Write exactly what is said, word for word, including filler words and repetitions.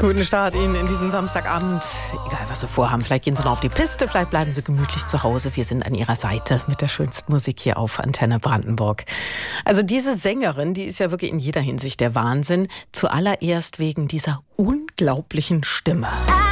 Guten Start Ihnen in diesen Samstagabend. Egal, was Sie vorhaben. Vielleicht gehen Sie noch auf die Piste, vielleicht bleiben Sie gemütlich zu Hause. Wir sind an Ihrer Seite mit der schönsten Musik hier auf Antenne Brandenburg. Also diese Sängerin, die ist ja wirklich in jeder Hinsicht der Wahnsinn. Zuallererst wegen dieser unglaublichen Stimme.